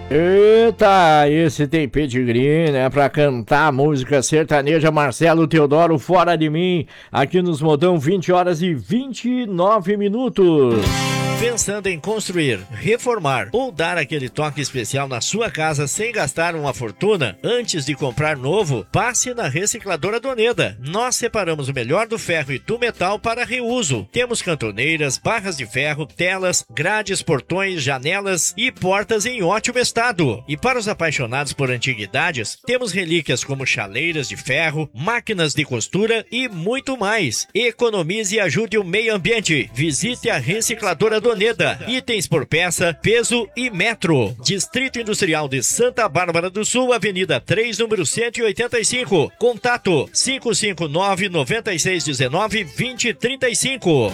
Eita, esse tem pedigree, né? Pra cantar a música sertaneja Marcelo Teodoro, Fora de Mim, aqui nos Modão, 20 horas e 29 minutos. Pensando em construir, reformar ou dar aquele toque especial na sua casa sem gastar uma fortuna? Antes de comprar novo, passe na Recicladora Doneda. Nós separamos o melhor do ferro e do metal para reuso. Temos cantoneiras, barras de ferro, telas, grades, portões, janelas e portas em ótimo estado. E para os apaixonados por antiguidades, temos relíquias como chaleiras de ferro, máquinas de costura e muito mais. Economize e ajude o meio ambiente. Visite a Recicladora Doneda. Itens por peça, peso e metro. Distrito Industrial de Santa Bárbara do Sul, Avenida 3, número 185. Contato 559-9619-2035.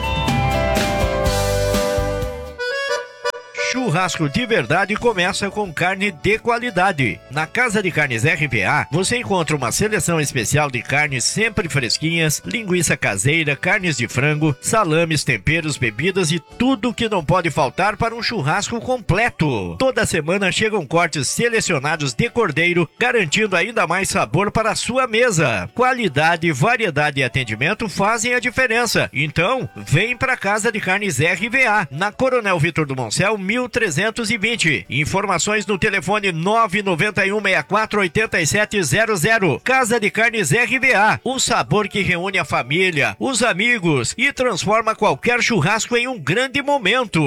Churrasco de verdade começa com carne de qualidade. Na Casa de Carnes RPA, você encontra uma seleção especial de carnes sempre fresquinhas, linguiça caseira, carnes de frango, salames, temperos, bebidas e tudo que não pode faltar para um churrasco completo. Toda semana chegam cortes selecionados de cordeiro, garantindo ainda mais sabor para a sua mesa. Qualidade, variedade e atendimento fazem a diferença. Então, vem pra Casa de Carnes RVA, na Coronel Vitor do Moncel, 1320. Informações no telefone 991648700. Casa de Carnes RVA, o sabor que reúne a família, os amigos e transforma qualquer churrasco em um grande momento.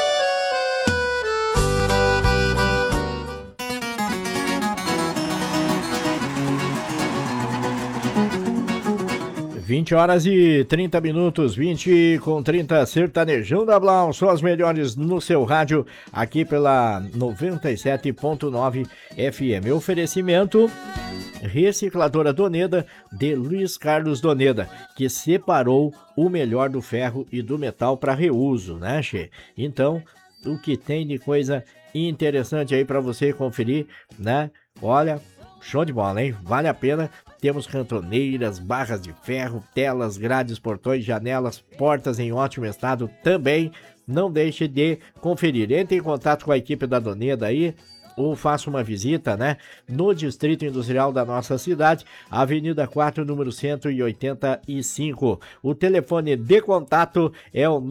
20 horas e 30 minutos, 20 com 30, Sertanejão da Blau, só as melhores no seu rádio, aqui pela 97.9 FM. Oferecimento Recicladora Doneda, de Luiz Carlos Doneda, que separou o melhor do ferro e do metal para reuso, né, che? Então, o que tem de coisa interessante aí para você conferir, né? Olha, show de bola, hein? Vale a pena. Temos cantoneiras, barras de ferro, telas, grades, portões, janelas, portas em ótimo estado também. Não deixe de conferir. Entre em contato com a equipe da Doneda aí, ou faça uma visita, né? No Distrito Industrial da nossa cidade, Avenida 4, número 185. O telefone de contato é o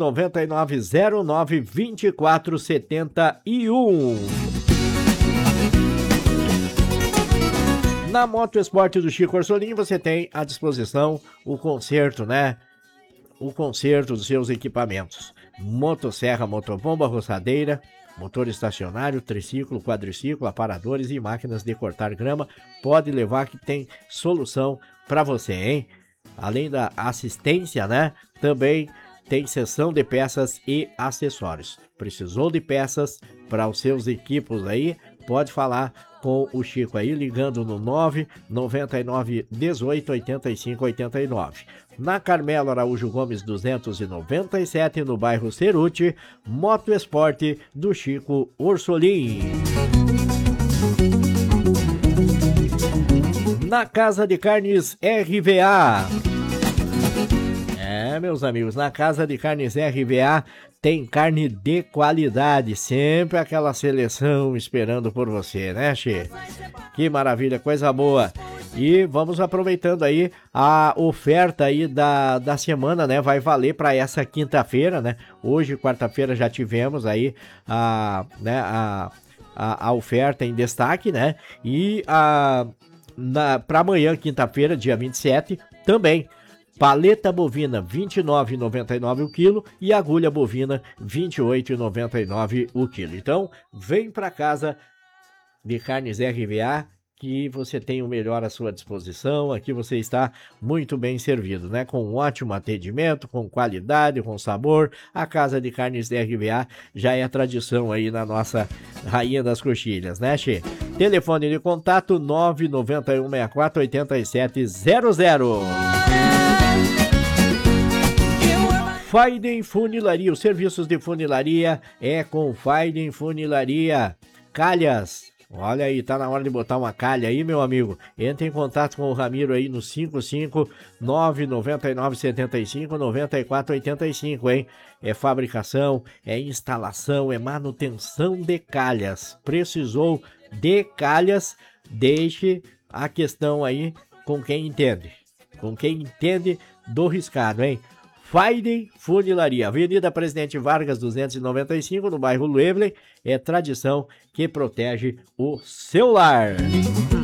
999092471. Na Moto Esporte do Chico Orsolim, você tem à disposição o conserto, né? O conserto dos seus equipamentos. Motosserra, motobomba, roçadeira, motor estacionário, triciclo, quadriciclo, aparadores e máquinas de cortar grama. Pode levar que tem solução para você, hein? Além da assistência, né? Também tem seção de peças e acessórios. Precisou de peças para os seus equipos aí? Pode falar com o Chico aí, ligando no 999 18 85 89. Na Carmelo Araújo Gomes 297, no bairro Ceruti, Moto Esporte do Chico Orsolim. Na Casa de Carnes RVA. Meus amigos, na Casa de Carnes RVA tem carne de qualidade, sempre aquela seleção esperando por você, né, Che? Que maravilha, coisa boa. E vamos aproveitando aí a oferta aí da semana, né? Vai valer para essa quinta-feira, né? Hoje, quarta-feira, já tivemos aí a oferta em destaque, né? E para amanhã, quinta-feira, dia 27, também. Paleta bovina R$ 29,99 o quilo e agulha bovina R$ 28,99 o quilo. Então, vem para casa de Carnes RVA que você tem o melhor à sua disposição. Aqui você está muito bem servido, né? Com um ótimo atendimento, com qualidade, com sabor. A Casa de Carnes RVA já é tradição aí na nossa Rainha das Coxilhas, né, Che? Telefone de contato 991648700. Faiden Funilaria, os serviços de funilaria é com Faiden Funilaria. Calhas, Olha aí, tá na hora de botar uma calha aí, meu amigo. Entre em contato com o Ramiro aí no 55999759485, hein? É fabricação, é instalação, é manutenção de calhas. Precisou de calhas? Deixe a questão aí com quem entende. Com quem entende do riscado, hein? Friday Funilaria, Avenida Presidente Vargas 295, no bairro Luevle. É tradição que protege o seu lar.